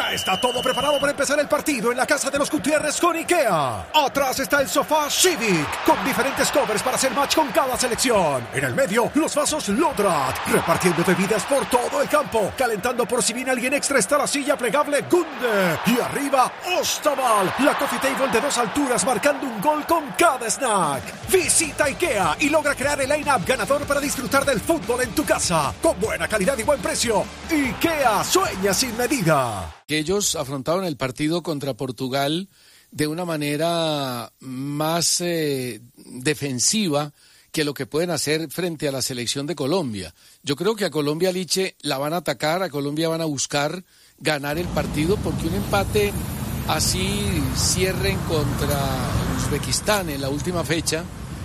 Ya está todo preparado para empezar el partido en la casa de los Gutiérrez con IKEA. Atrás está el sofá Civic, con diferentes covers para hacer match con cada selección. En el medio, los vasos Lodrat, repartiendo bebidas por todo el campo. Calentando por si viene alguien extra está la silla plegable Gunde. Y arriba, Ostaval, la coffee table de 2 alturas marcando un gol con cada snack. Visita IKEA y logra crear el line-up ganador para disfrutar del fútbol en tu casa. Con buena calidad y buen precio. IKEA sueña sin medida. Que ellos afrontaron el partido contra Portugal de una manera más defensiva que lo que pueden hacer frente a la selección de Colombia. Yo creo que a Colombia, Liche, la van a atacar, a Colombia van a buscar ganar el partido, porque un empate así cierren contra Uzbekistán en la última fecha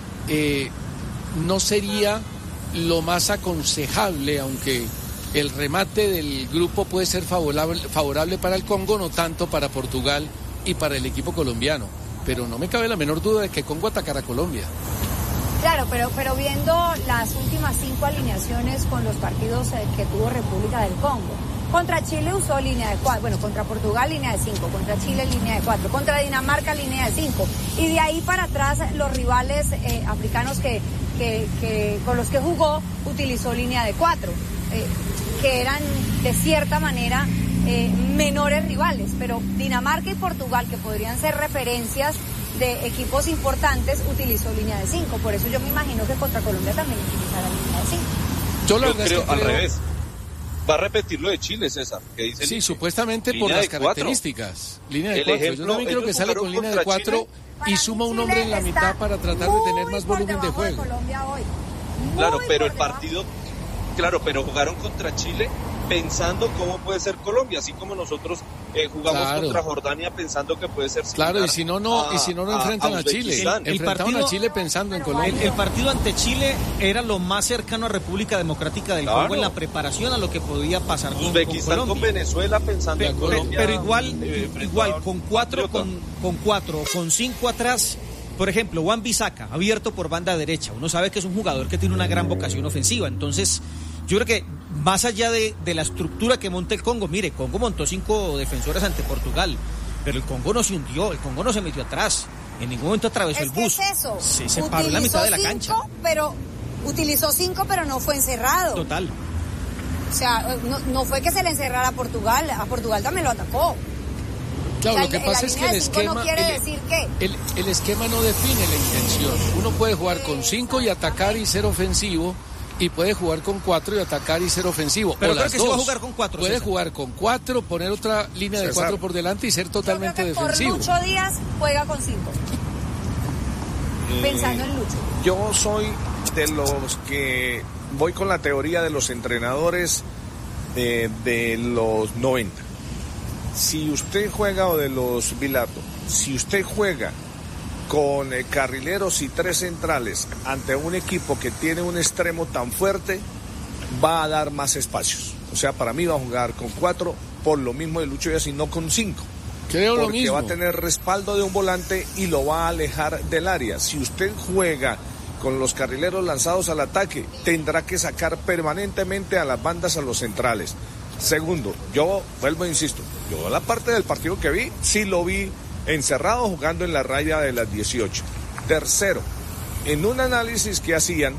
no sería lo más aconsejable, aunque el remate del grupo puede ser favorable para el Congo, no tanto para Portugal y para el equipo colombiano. Pero no me cabe la menor duda de que Congo atacará a Colombia. Claro, pero viendo las últimas 5 alineaciones con los partidos que tuvo República del Congo. Contra Chile usó línea de 4, bueno, contra Portugal línea de 5, contra Chile línea de 4, contra Dinamarca línea de 5. Y de ahí para atrás los rivales africanos con los que jugó utilizó línea de 4. Que eran de cierta manera menores rivales, pero Dinamarca y Portugal, que podrían ser referencias de equipos importantes, utilizó línea de 5. Por eso yo me imagino que contra Colombia también utilizará línea de 5. Yo creo al revés. Va a repetir lo de Chile, César, que dice. Sí, supuestamente por las características. Línea de 4. Yo también creo que sale con línea de 4 y suma un hombre en la mitad para tratar de tener más volumen de juego. Claro, pero el partido... Claro, pero jugaron contra Chile pensando cómo puede ser Colombia, así como nosotros jugamos contra Jordania pensando que puede ser similar. Claro, y si no enfrentan a Chile. Enfrentaron a Chile pensando en Colombia. El partido ante Chile era lo más cercano a República Democrática del Congo en la preparación a lo que podía pasar con Colombia. Con Venezuela pensando en Colombia. Pero igual con 4 o con 5 atrás. Por ejemplo, Wan-Bissaka, abierto por banda derecha. Uno sabe que es un jugador que tiene una gran vocación ofensiva. Entonces, yo creo que más allá de la estructura que monta el Congo, mire, Congo montó 5 defensores ante Portugal, pero el Congo no se hundió, el Congo no se metió atrás. En ningún momento atravesó el bus. ¿Qué es eso? Se paró en la mitad de la cancha. Utilizó 5, pero no fue encerrado. Total. O sea, no fue que se le encerrara a Portugal. A Portugal también lo atacó. Claro, lo que pasa es que el esquema, no quiere decir que el esquema no define la intención. Uno puede jugar con 5 y atacar y ser ofensivo, y puede jugar con 4 y atacar y ser ofensivo. Pero o creo las que dos. sí va a jugar con 4. Puede César. jugar con 4, poner otra línea de 4 por delante y ser totalmente defensivo. Por Lucho Díaz juega con 5. Pensando en Lucho. Yo soy de los que voy con la teoría de los entrenadores de los 90. Si usted juega, o de los Bilardo, si usted juega con carrileros y 3 centrales ante un equipo que tiene un extremo tan fuerte, va a dar más espacios. O sea, para mí va a jugar con 4 por lo mismo de Lucho Díaz y no con 5. Creo lo mismo. Porque va a tener respaldo de un volante y lo va a alejar del área. Si usted juega con los carrileros lanzados al ataque, tendrá que sacar permanentemente a las bandas, a los centrales. Segundo, yo vuelvo e insisto, yo la parte del partido que vi, sí lo vi encerrado jugando en la raya de las 18. Tercero, en un análisis que hacían,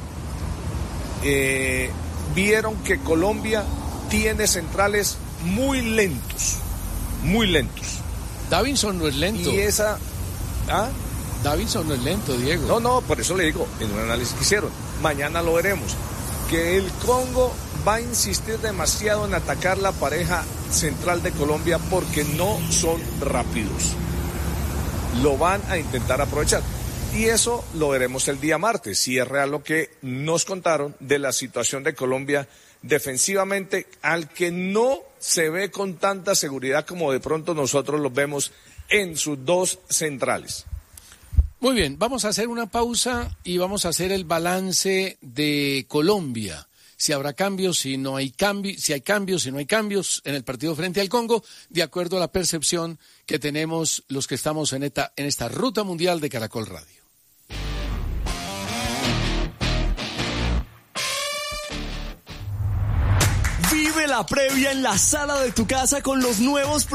vieron que Colombia tiene centrales muy lentos. Davinson no es lento. Y esa... ¿Ah? Davinson no es lento, Diego. No, por eso le digo, en un análisis que hicieron, mañana lo veremos, que el Congo va a insistir demasiado en atacar la pareja central de Colombia porque no son rápidos. Lo van a intentar aprovechar. Y eso lo veremos el día martes, si es real lo que nos contaron de la situación de Colombia defensivamente, al que no se ve con tanta seguridad como de pronto nosotros los vemos en sus 2 centrales. Muy bien, vamos a hacer una pausa y vamos a hacer el balance de Colombia. Si habrá cambios, si no hay cambios, si hay cambios, si no hay cambios en el partido frente al Congo, de acuerdo a la percepción que tenemos los que estamos en esta ruta mundial de Caracol Radio. Vive la previa en la sala de tu casa con los nuevos